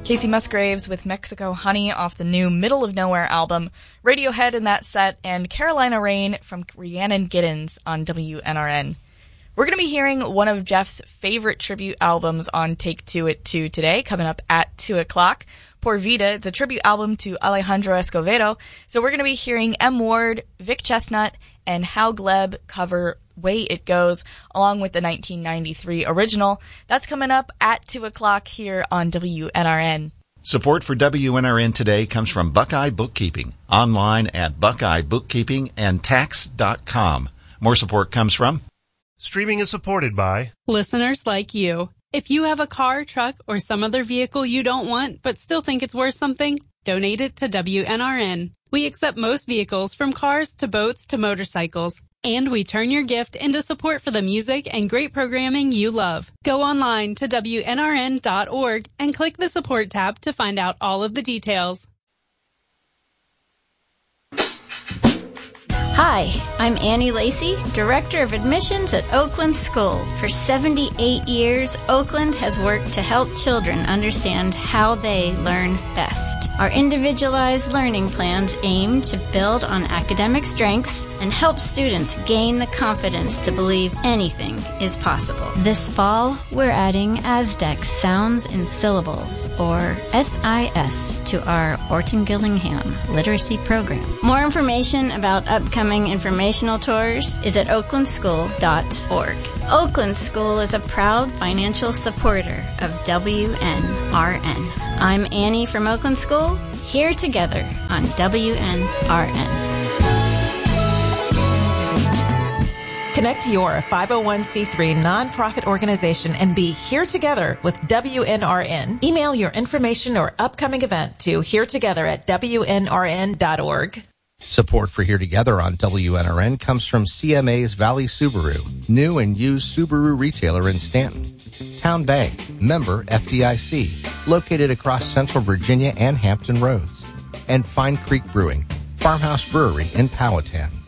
Casey Musgraves with Mexico Honey off the new Middle of Nowhere album, Radiohead in that set, and Carolina Rain from Rhiannon Giddens on WNRN. We're going to be hearing one of Jeff's favorite tribute albums on Take Two at 2 today, coming up at 2 o'clock. Por Vida, it's a tribute album to Alejandro Escovedo. So we're going to be hearing M. Ward, Vic Chestnut, and Hal Gleb cover Way It Goes, along with the 1993 original. That's coming up at 2 o'clock here on WNRN. Support for WNRN today comes from Buckeye Bookkeeping, online at buckeyebookkeepingandtax.com. More support comes from... Streaming is supported by... listeners like you. If you have a car, truck, or some other vehicle you don't want but still think it's worth something, donate it to WNRN. We accept most vehicles, from cars to boats to motorcycles. And we turn your gift into support for the music and great programming you love. Go online to WNRN.org and click the support tab to find out all of the details. Hi, I'm Annie Lacey, Director of Admissions at Oakland School. For 78 years, Oakland has worked to help children understand how they learn best. Our individualized learning plans aim to build on academic strengths and help students gain the confidence to believe anything is possible. This fall, we're adding Aztec Sounds and Syllables, or SIS, to our Orton Gillingham Literacy Program. More information about upcoming informational tours is at oaklandschool.org. Oakland School is a proud financial supporter of WNRN. I'm Annie from Oakland School, here together on WNRN. Connect your 501c3 nonprofit organization and be here together with WNRN. Email your information or upcoming event to heretogether@WNRN.org. Support for Here Together on WNRN comes from CMA's Valley Subaru, new and used Subaru retailer in Stanton. Town Bank, member FDIC, located across Central Virginia and Hampton Roads. And Fine Creek Brewing, Farmhouse Brewery in Powhatan.